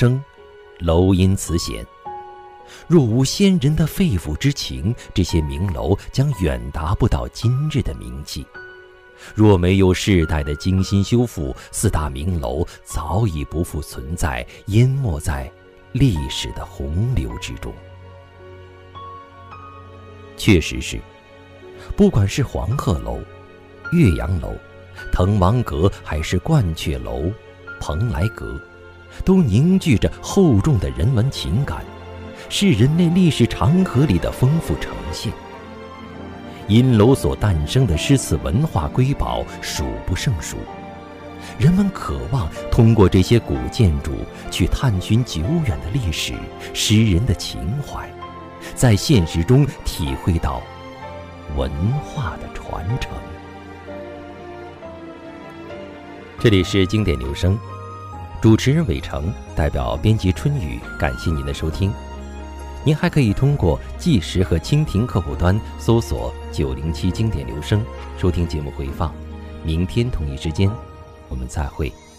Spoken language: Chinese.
声，楼阴此险。若无先人的肺腑之情，这些名楼将远达不到今日的名气。若没有世代的精心修复，四大名楼早已不复存在，淹没在历史的洪流之中。确实是，不管是黄鹤楼、岳阳楼、滕王阁，还是鹳雀楼、蓬莱阁，都凝聚着厚重的人文情感，是人类历史长河里的丰富呈现。因楼所诞生的诗词文化瑰宝数不胜数，人们渴望通过这些古建筑去探寻久远的历史、诗人的情怀，在现实中体会到文化的传承。这里是经典留声，主持人伟成，代表编辑春雨，感谢您的收听。您还可以通过纪实和蜻蜓客户端搜索907经典留声，收听节目回放。明天同一时间，我们再会。